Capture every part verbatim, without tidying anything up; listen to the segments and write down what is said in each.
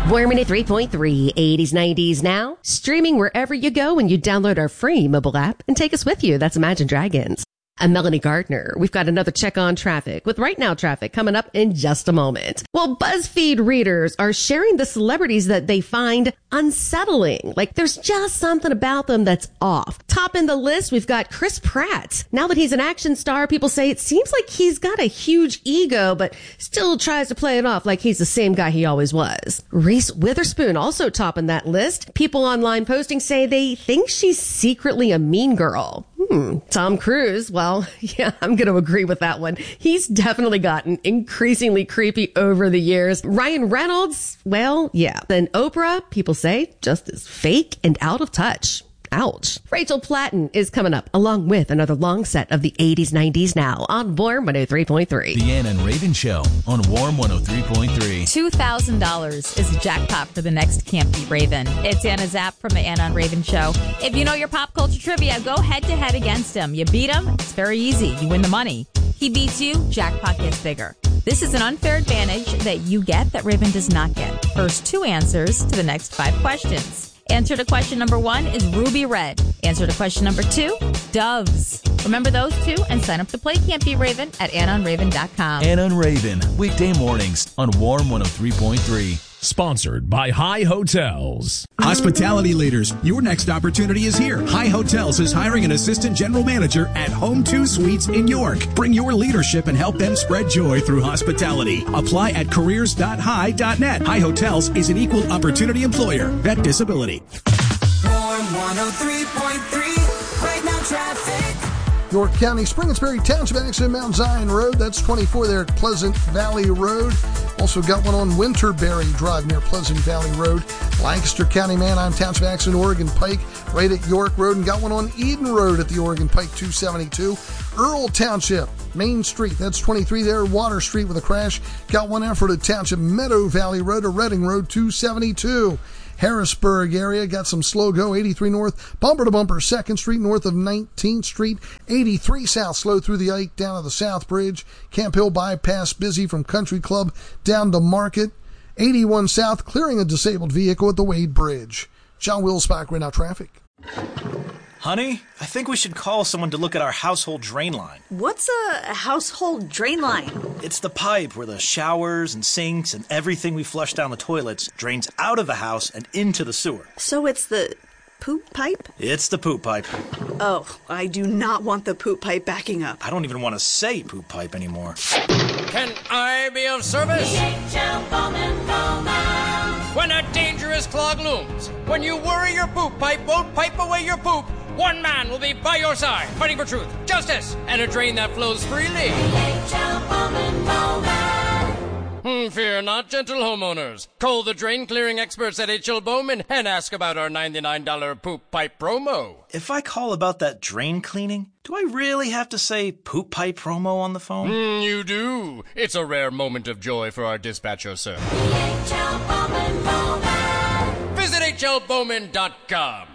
Warm in at three point three, eighties, nineties now. Streaming wherever you go when you download our free mobile app and take us with you. That's Imagine Dragons. I'm Melanie Gardner. We've got another check on traffic with Right Now traffic coming up in just a moment. Well, BuzzFeed readers are sharing the celebrities that they find unsettling. Like there's just something about them that's off. Top in the list, we've got Chris Pratt. Now that he's an action star, people say it seems like he's got a huge ego, but still tries to play it off like he's the same guy he always was. Reese Witherspoon also topping that list. People online posting say they think she's secretly a mean girl. Hmm. Tom Cruise, well, yeah, I'm going to agree with that one. He's definitely gotten increasingly creepy over the years. Ryan Reynolds, well, yeah. Then Oprah, people say, just as fake and out of touch. Ouch. Rachel Platten is coming up along with another long set of the eighties, nineties now on Warm one oh three point three. The Ann and Raven Show on Warm one oh three point three. two thousand dollars is the jackpot for the next Can't Beat Raven. It's Anna Zapp from the Ann and Raven Show. If you know your pop culture trivia, go head to head against him. You beat him, it's very easy. You win the money. He beats you, jackpot gets bigger. This is an unfair advantage that you get that Raven does not get. First two answers to the next five questions. Answer to question number one is Ruby Red. Answer to question number two, Doves. Remember those two and sign up to play Can't Be Raven at ann on raven dot com. Ann on Raven, weekday mornings on Warm one oh three point three. Sponsored by High Hotels. Hospitality leaders, your next opportunity is here. High Hotels is hiring an assistant general manager at Home two Suites in York. Bring your leadership and help them spread joy through hospitality. Apply at careers dot high dot net. High Hotels is an equal opportunity employer. Vet disability. Warm one oh three point three. Right now traffic. York County, Springersbury Township accident, Mount Zion Road. That's twenty-four there at Pleasant Valley Road. Also got one on Winterberry Drive near Pleasant Valley Road. Lancaster County, Manheim Township accident, Oregon Pike right at York Road. And got one on Eden Road at the Oregon Pike two seventy-two. Earl Township, Main Street. That's twenty-three there, Water Street with a crash. Got one Ephrata Township, Meadow Valley Road to Reading Road two seventy-two. Harrisburg area, got some slow go, eighty-three north, bumper to bumper, second Street north of nineteenth Street, eighty-three south, slow through the Ike down to the South Bridge, Camp Hill bypass, busy from Country Club down to Market, eighty-one south, clearing a disabled vehicle at the Wade Bridge. John Wilsbach, right now traffic. Honey, I think we should call someone to look at our household drain line. What's a household drain line? It's the pipe where the showers and sinks and everything we flush down the toilets drains out of the house and into the sewer. So it's the poop pipe? It's the poop pipe. Oh, I do not want the poop pipe backing up. I don't even want to say poop pipe anymore. Can I be of service? D H L Bowman Bowman. When a dangerous clog looms, when you worry your poop pipe won't pipe away your poop, one man will be by your side, fighting for truth, justice, and a drain that flows freely. D H L Bowman Bowman. Hmm, fear not, gentle homeowners. Call the drain clearing experts at H L Bowman and ask about our ninety-nine dollars poop pipe promo. If I call about that drain cleaning, do I really have to say poop pipe promo on the phone? Mm, you do. It's a rare moment of joy for our dispatcher, sir. D H L Bowman Bowman. Visit H L Bowman dot com.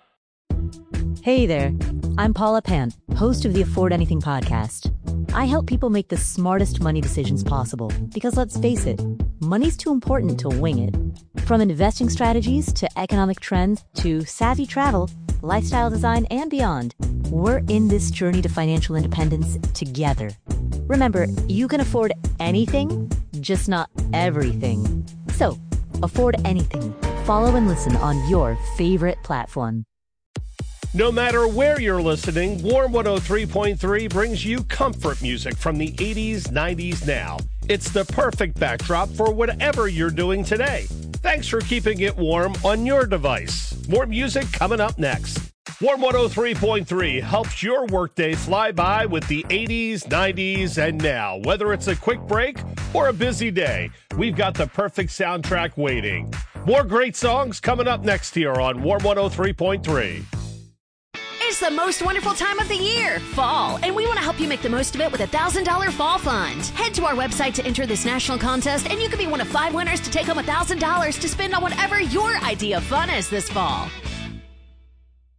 Hey there, I'm Paula Pant, host of the Afford Anything podcast. I help people make the smartest money decisions possible because, let's face it, money's too important to wing it. From investing strategies to economic trends to savvy travel, lifestyle design, and beyond, we're in this journey to financial independence together. Remember, you can afford anything, just not everything. So, afford anything. Follow and listen on your favorite platform. No matter where you're listening, Warm one oh three point three brings you comfort music from the eighties, nineties now. It's the perfect backdrop for whatever you're doing today. Thanks for keeping it warm on your device. More music coming up next. Warm one oh three point three helps your workday fly by with the eighties, nineties, and now. Whether it's a quick break or a busy day, we've got the perfect soundtrack waiting. More great songs coming up next here on Warm one oh three point three. It's the most wonderful time of the year, fall, and we want to help you make the most of it with a one thousand dollars Fall Fund. Head to our website to enter this national contest, and you could be one of five winners to take home one thousand dollars to spend on whatever your idea of fun is this fall.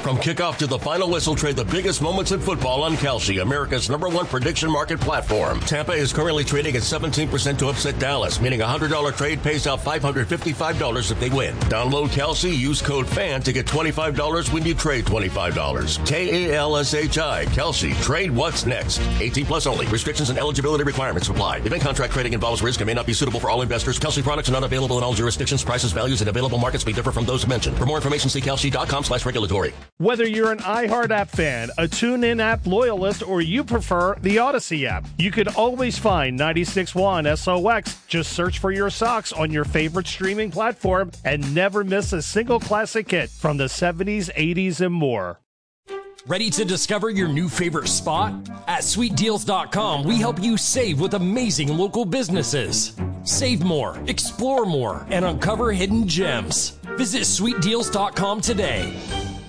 From kickoff to the final whistle, trade the biggest moments in football on Kalshi, America's number one prediction market platform. Tampa is currently trading at seventeen percent to upset Dallas, meaning a one hundred dollars trade pays out five hundred fifty-five dollars if they win. Download Kalshi, use code FAN to get twenty-five dollars when you trade twenty-five dollars. K A L S H I, Kalshi. Trade what's next. eighteen plus only. Restrictions and eligibility requirements apply. Event contract trading involves risk and may not be suitable for all investors. Kalshi products are not available in all jurisdictions. Prices, values, and available markets may differ from those mentioned. For more information, see kalshi.com slash regulatory. Whether you're an iHeart app fan, a TuneIn app loyalist, or you prefer the Odyssey app, you can always find ninety-six point one S O X. Just search for your socks on your favorite streaming platform and never miss a single classic hit from the seventies, eighties, and more. Ready to discover your new favorite spot? At sweet deals dot com, we help you save with amazing local businesses. Save more, explore more, and uncover hidden gems. Visit sweet deals dot com today.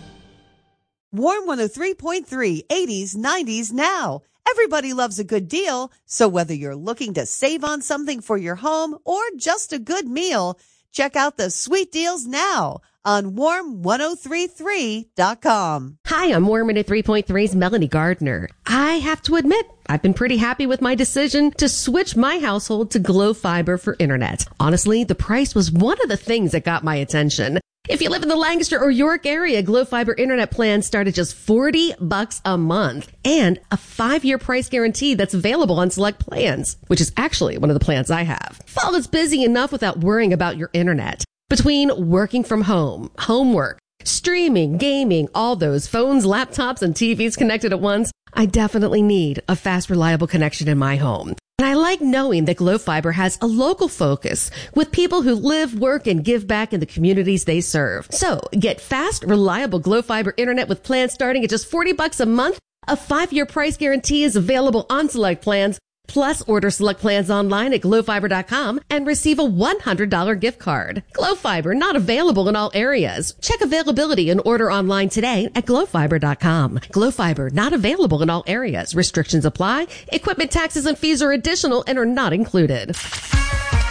Warm one oh three point three, eighties, nineties now. Everybody loves a good deal, so whether you're looking to save on something for your home or just a good meal, check out the sweet deals now on warm ten thirty-three dot com. Hi, I'm Warm one oh three point three's Melanie Gardner. I have to admit, I've been pretty happy with my decision to switch my household to Glow Fiber for internet. Honestly, the price was one of the things that got my attention. If you live in the Lancaster or York area, Glow Fiber internet plans start at just forty bucks a month and a five-year price guarantee that's available on select plans, which is actually one of the plans I have. Fall is busy enough without worrying about your internet. Between working from home, homework, streaming, gaming, all those phones, laptops, and T Vs connected at once, I definitely need a fast, reliable connection in my home. And I like knowing that Glow Fiber has a local focus with people who live, work, and give back in the communities they serve. So get fast, reliable Glow Fiber internet with plans starting at just forty bucks a month. A five-year price guarantee is available on select plans. Plus, order select plans online at glow fiber dot com and receive a one hundred dollars gift card. Glow Fiber, not available in all areas. Check availability and order online today at glow fiber dot com. Glow Fiber, not available in all areas. Restrictions apply. Equipment taxes and fees are additional and are not included.